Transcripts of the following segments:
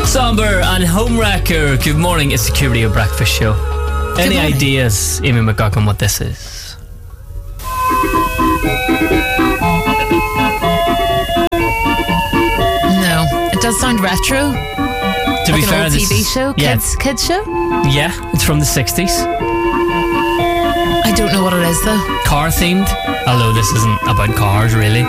Somber and Homewrecker. Good morning, it's the Curio Breakfast Show. Any ideas, Amy McGuckin, what this is? No, it does sound retro. To be fair, an old TV show, kids show. Yeah, it's from the 60s. I don't know what it is though. Car themed, although this isn't about cars really.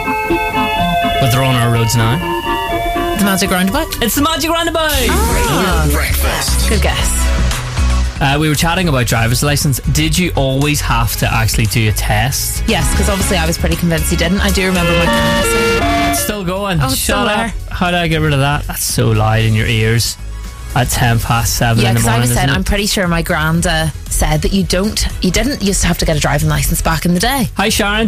But they're on our roads now. The Magic Roundabout. It's the Magic Roundabout. Breakfast. Good guess. We were chatting about driver's license. Did you always have to actually do a test? Yes, because obviously I was pretty convinced he didn't. I do remember my grandma. It's still going. Oh, it's Shut still up. there. How do I get rid of that? That's so loud in your ears at 7:10 Yeah, in the because morning. I was saying, isn't it? I'm pretty sure my granda said that you didn't used to have to get a driving licence back in the day. Hi, Sharon.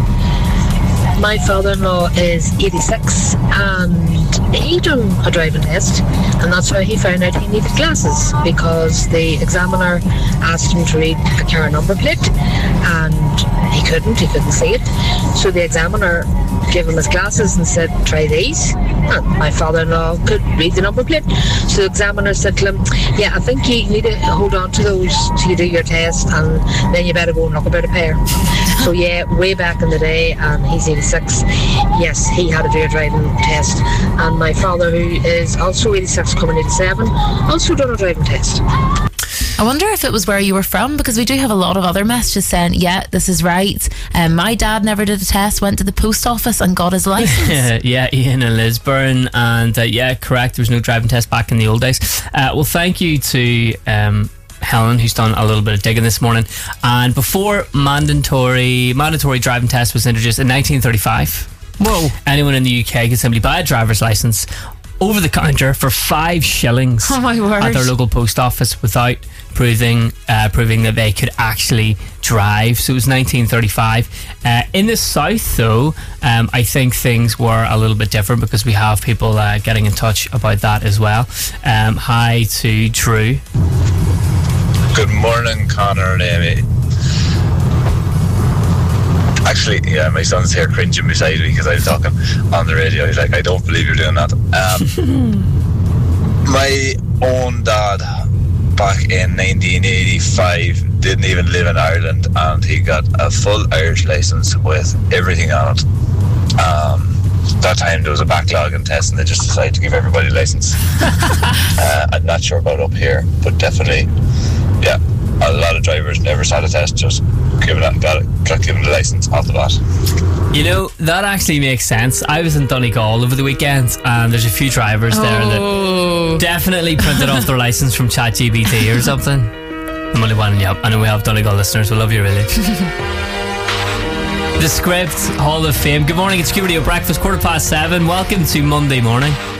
My father-in-law is 86 and he done a driving test, and that's how he found out he needed glasses, because the examiner asked him to read a car number plate and he couldn't see it. So the examiner gave him his glasses and said, try these. And my father-in-law could read the number plate. So the examiner said to him, yeah, I think you need to hold on to those till you do your test, and then you better go and knock about a pair. So yeah, way back in the day, and he's 86, yes, he had to do a driving test. And my father, who is also 86, coming 87, also done a driving test. I wonder if it was where you were from, because we do have a lot of other messages saying, yeah, this is right. My dad never did a test, went to the post office and got his licence. Yeah, Ian in Lisburn. And yeah, correct, there was no driving test back in the old days. Well, thank you to Helen, who's done a little bit of digging this morning. And before mandatory driving test was introduced in 1935, anyone in the UK could simply buy a driver's licence over the counter for 5 shillings Oh my word. at their local post office without proving that they could actually drive. So it was 1935. In the south, though, I think things were a little bit different, because we have people getting in touch about that as well. Hi to Drew. Good morning, Connor and Amy. Actually, yeah, my son's here cringing beside me because I was talking on the radio. He's like, I don't believe you're doing that. My own dad, back in 1985, didn't even live in Ireland, and he got a full Irish licence with everything on it. That time there was a backlog in tests, and they just decided to give everybody a licence. I'm not sure about up here, but definitely, yeah, a lot of drivers never sat a test, just got given the licence off the bat. You know, that actually makes sense. I was in Donegal over the weekend, and there's a few drivers there that definitely printed off their licence from ChatGPT or something. I'm only winding you up. I know we have Donegal listeners. We love you, really. The Script Hall of Fame. Good morning, it's Curio Breakfast, 7:15. Welcome to Monday morning.